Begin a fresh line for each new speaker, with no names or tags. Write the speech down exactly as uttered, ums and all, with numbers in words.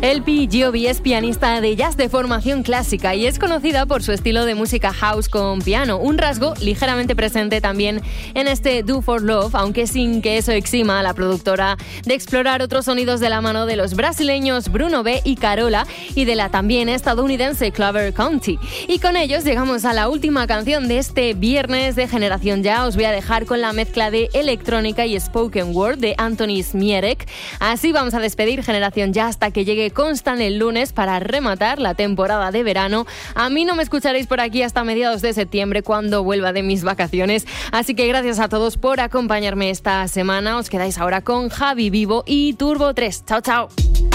El P. Giobbi es pianista de jazz de formación clásica y es conocida por su estilo de música house con piano, un rasgo ligeramente presente también en este Do for Love, aunque sin que eso exima a la productora de explorar otros sonidos de la mano de los brasileños Bruno B. y Carola y de la también estadounidense Clover County. Y con ellos llegamos a la última canción de este viernes de Generación Ya. Os voy a dejar con la mezcla de electrónica y spoken word de Anthony Smierek. Así vamos a despedir Generación Ya hasta que llegue Constant el lunes para rematar la temporada de verano. A mí no me escucharéis por aquí hasta mediados de septiembre cuando vuelva de mis vacaciones. Así que gracias a todos por acompañarme esta semana. Os quedáis ahora con Javi Vivo y Turbo tres. Chao, chao.